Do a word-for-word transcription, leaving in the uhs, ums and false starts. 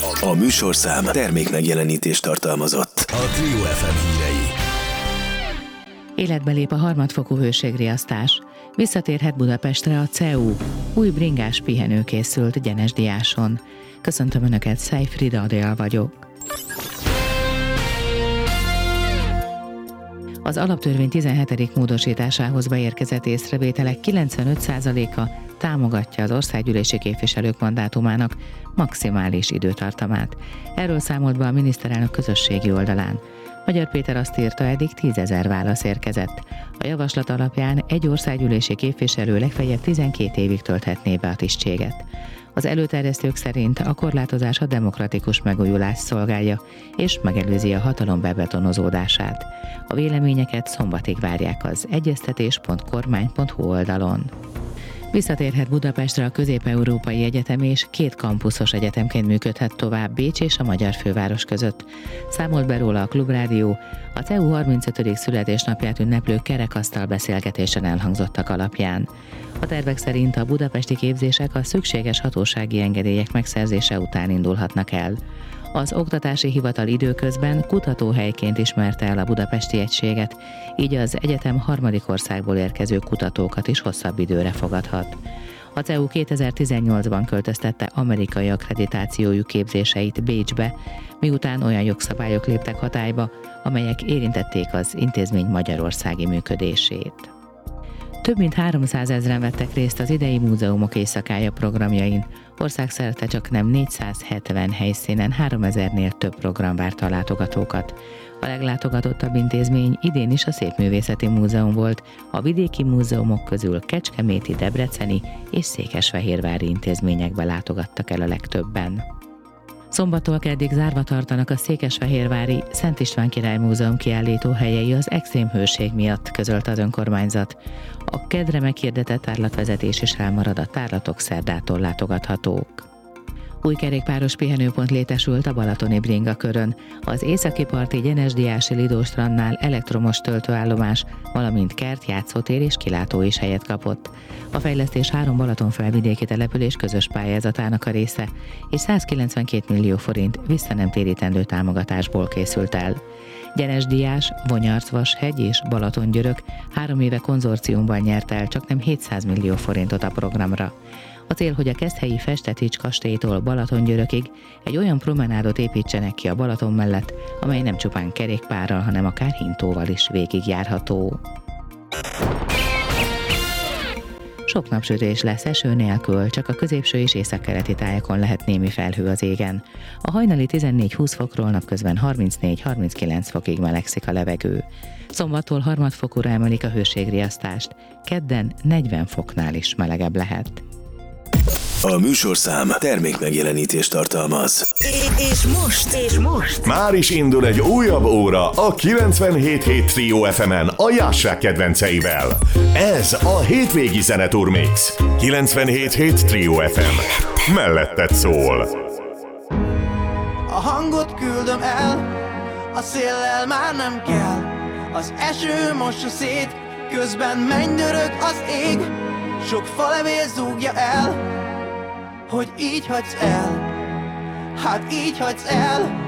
A műsorszám termék megjelenítést tartalmazott. A Trio ef em hírei. Életbe lép a harmadfokú hőségriasztás. Visszatérhet Budapestre a cé e u. Új bringás pihenő készült Gyenes-Diáson. Köszöntöm Önöket, Szej Frida Adél vagyok. Az alaptörvény tizenhetedik módosításához beérkezett észrevételek kilencvenöt százaléka támogatja az országgyűlési képviselők mandátumának maximális időtartamát. Erről számolt be a miniszterelnök közösségi oldalán. Magyar Péter azt írta, eddig tízezer válasz érkezett. A javaslat alapján egy országgyűlési képviselő legfeljebb tizenkét évig tölthetné be a tisztséget. Az előterjesztők szerint a korlátozás a demokratikus megújulást szolgálja, és megelőzi a hatalom bebetonozódását. A véleményeket szombatig várják az egyeztetés pont kormány pont hu oldalon. Visszatérhet Budapestre a Közép-Európai Egyetem, és két kampuszos egyetemként működhet tovább Bécs és a magyar főváros között. Számolt be róla a Klubrádió, a cé e u harmincötödik születésnapját ünneplő kerekasztal beszélgetésen elhangzottak alapján. A tervek szerint a budapesti képzések a szükséges hatósági engedélyek megszerzése után indulhatnak el. Az Oktatási Hivatal időközben kutatóhelyként ismerte el a budapesti egységet, így az egyetem harmadik országból érkező kutatókat is hosszabb időre fogadhat. A cé e u kétezer-tizennyolcban költöztette amerikai akkreditációjú képzéseit Bécsbe, miután olyan jogszabályok léptek hatályba, amelyek érintették az intézmény magyarországi működését. Több mint háromszázezren vettek részt az idei Múzeumok Éjszakája programjain. Országszerte csak nem négyszázhetven helyszínen háromezernél több program várta a látogatókat. A leglátogatottabb intézmény idén is a Szépművészeti Múzeum volt, a vidéki múzeumok közül kecskeméti, debreceni és székesfehérvári intézményekbe látogattak el a legtöbben. Szombattól keddig zárva tartanak a székesfehérvári Szent István Király Múzeum kiállítóhelyei az extrém hőség miatt, közölte az önkormányzat. A kedre meghirdetett tárlatvezetés is elmarad, a tárlatok szerdától látogathatók. Új kerékpáros pihenőpont létesült a balatoni bringakörön. Az északi parti Gyenes-Diási Lidó strandnál elektromos töltőállomás, valamint kert, játszótér és kilátó is helyet kapott. A fejlesztés három balatonfelvidéki település közös pályázatának a része, és százkilencvenkét millió forint visszanemtérítendő támogatásból készült el. Gyenes-Diás, Vonyarc-Vashegy és Balatongyörök három éve konzorciumban nyert el csaknem hétszáz millió forintot a programra. A cél, hogy a keszthelyi Festetics kastélytól Balatongyörökig egy olyan promenádot építsenek ki a Balaton mellett, amely nem csupán kerékpárral, hanem akár hintóval is végigjárható. Sok napsütés lesz eső nélkül, csak a középső és északkeleti tájakon lehet némi felhő az égen. A hajnali tizennégy-húsz fokról napközben harmincnégy-harminckilenc fokig melegszik a levegő. Szombattól harmadfokúra emelik a hőségriasztást, kedden negyven foknál is melegebb lehet. A műsorszám termék megjelenítést tartalmaz. És most, és most már is indul egy újabb óra a kilencvenhét hét Trio ef emen a Jássák kedvenceivel. Ez a hétvégi zeneturmix. kilencvenhét hét Trio ef em. Melletted szól. A hangot küldöm el, a széllel már nem kell. Az eső mossa szét, közben mennydörög az ég. Sok falevél zúgja el, hogy így hagysz el, hát így hagysz el.